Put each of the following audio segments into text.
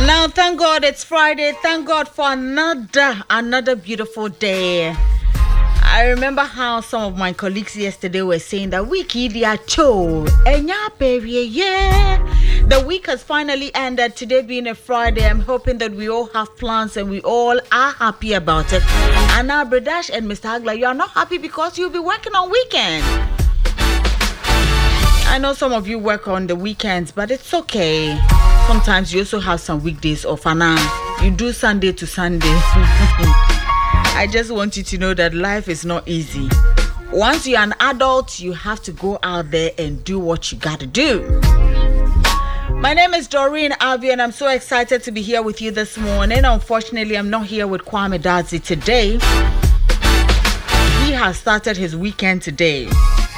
Now, thank God it's Friday. Thank God for another beautiful day. I remember how some of my colleagues yesterday were saying that wiki dia cho enya baby, yeah. The week has finally ended. Today being a Friday, I'm hoping that we all have plans and we all are happy about it. And now, Bradash and Mr. Hagla, you are not happy because you'll be working on weekend. I know some of you work on the weekends, but it's okay. Sometimes you also have some weekdays off, and you do Sunday to Sunday. I just want you to know that life is not easy. Once you're an adult, you have to go out there and do what you gotta do. My name is Doreen Avi, and I'm so excited to be here with you this morning. Unfortunately, I'm not here with Kwame Dazi today. He has started his weekend today.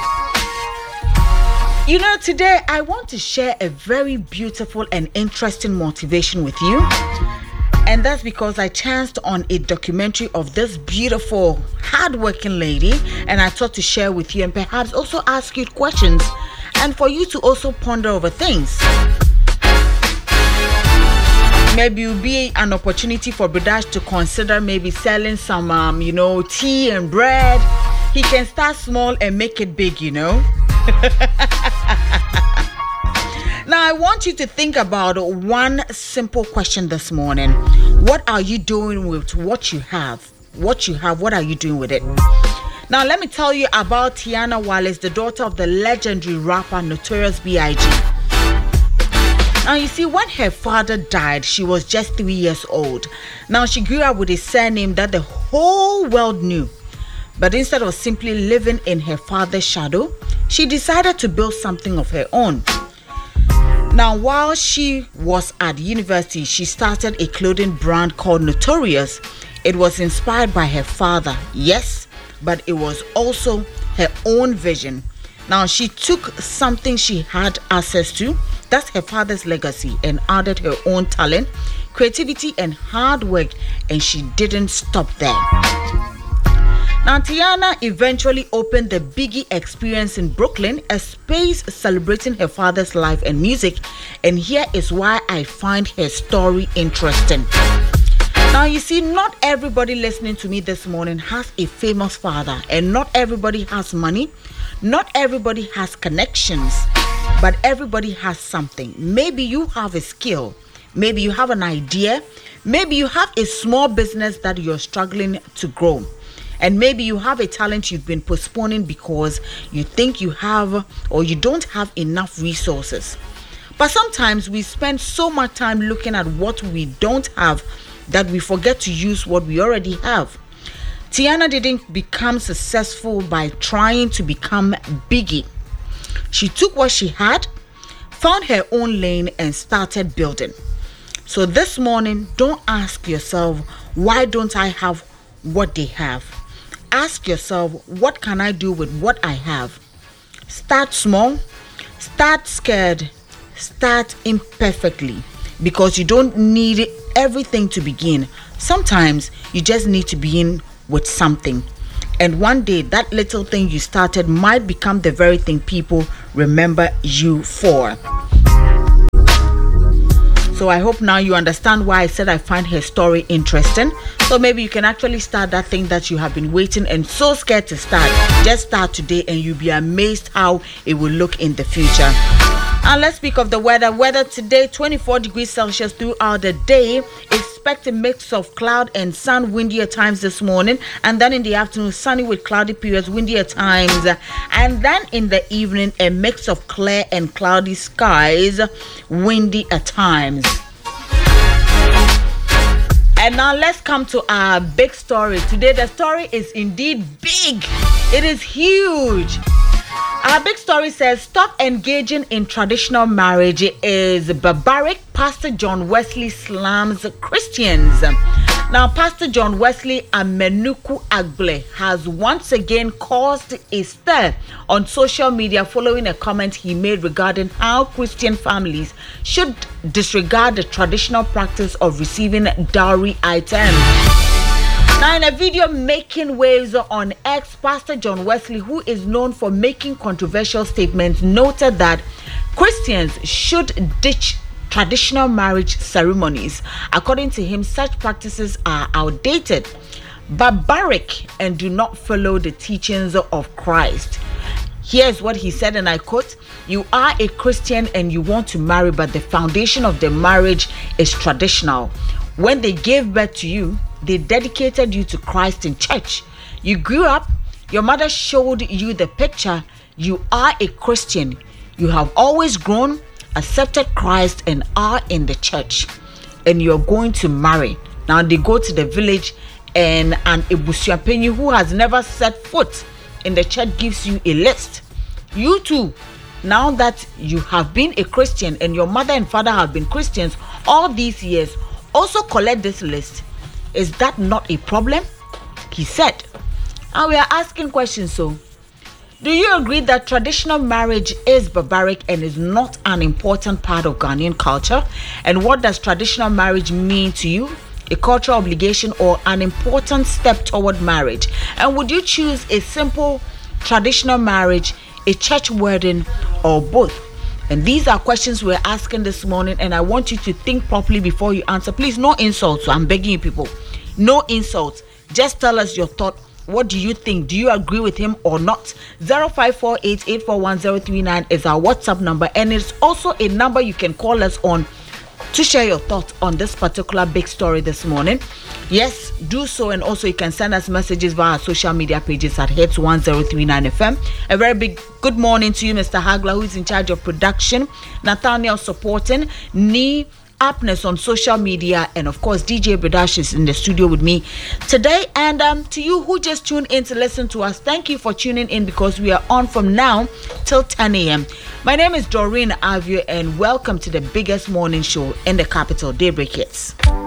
You know, today I want to share a very beautiful and interesting motivation with you. And that's because I chanced on a documentary of this beautiful, hardworking lady. And I thought to share with you and perhaps also ask you questions. And for you to also ponder over things. Maybe it will be an opportunity for Bradash to consider maybe selling some, tea and bread. He can start small and make it big, Now, I want you to think about one simple question this morning. What are you doing with what you have? What are you doing with it? Now, let me tell you about Tiana Wallace, the daughter of the legendary rapper Notorious B.I.G. Now, you see, when her father died, she was just 3 years old. Now, she grew up with a surname that the whole world knew. But instead of simply living in her father's shadow, she decided to build something of her own. Now, while she was at university, she started a clothing brand called Notorious. It was inspired by her father, yes, but it was also her own vision. Now, she took something she had access to, that's her father's legacy, and added her own talent, creativity, and hard work, and she didn't stop there. Now, Tiana eventually opened the Biggie Experience in Brooklyn, a space celebrating her father's life and music. And here is why I find her story interesting. Now, you see, not everybody listening to me this morning has a famous father, and not everybody has money. Not everybody has connections, but everybody has something. Maybe you have a skill. Maybe you have an idea. Maybe you have a small business that you're struggling to grow. And maybe you have a talent you've been postponing because you think you have or you don't have enough resources. But sometimes we spend so much time looking at what we don't have that we forget to use what we already have. Tiana didn't become successful by trying to become Biggie. She took what she had, found her own lane, and started building. So this morning, don't ask yourself, why don't I have what they have? Ask yourself, what can I do with what I have? Start small, start scared, start imperfectly, because you don't need everything to begin. Sometimes you just need to begin with something. And one day that little thing you started might become the very thing people remember you for. So I hope now you understand why I said I find her story interesting. So maybe you can actually start that thing that you have been waiting and so scared to start. Just start today and you'll be amazed how it will look in the future. And let's speak of the weather. Weather today, 24 degrees Celsius throughout the day. Expect a mix of cloud and sun, windy at times this morning. And then in the afternoon, sunny with cloudy periods, windy at times. And then in the evening, a mix of clear and cloudy skies, windy at times. And now let's come to our big story. Today, the story is indeed big. It is huge. Our big story says, stop engaging in traditional marriage is barbaric. Pastor John Wesley slams Christians. Now, Pastor John Wesley Amenuku Agble has once again caused a stir on social media following a comment he made regarding how Christian families should disregard the traditional practice of receiving dowry items. Now, in a video making waves on X, Pastor John Wesley, who is known for making controversial statements, noted that Christians should ditch traditional marriage ceremonies. According to him, such practices are outdated, barbaric, and do not follow the teachings of Christ. Here's what he said, and I quote, "You are a Christian and you want to marry, but the foundation of the marriage is traditional. When they gave birth to you, they dedicated you to Christ in church. You grew up, your mother showed you the picture. You are a Christian. You have always grown, accepted Christ, and are in the church. And you're going to marry." Now they go to the village, and an Ebusuapenyi who has never set foot in the church gives you a list. You too, now that you have been a Christian and your mother and father have been Christians all these years, also collect this list. Is that not a problem? He said. And we are asking questions. So, do you agree that traditional marriage is barbaric and is not an important part of Ghanaian culture? And what does traditional marriage mean to you? A cultural obligation or an important step toward marriage? And would you choose a simple traditional marriage, a church wedding, or both? And these are questions we're asking this morning, and I want you to think properly before you answer. Please, no insults. I'm begging you people, no insults. Just tell us your thought. What do you think? Do you agree with him or not? 0548841039 is our WhatsApp number, and it's also a number you can call us on to share your thoughts on this particular big story this morning. Yes, do so. And also you can send us messages via our social media pages at Hits 1039 FM. A very big good morning to you, Mr. Hagler, who is in charge of production, Nathaniel supporting, Nee Aptness on social media, and of course DJ Bradash is in the studio with me today. And to you who just tuned in to listen to us, thank you for tuning in, because we are on from now till 10 a.m. My name is Doreen Avio, and welcome to the biggest morning show in the capital, Daybreak Hits.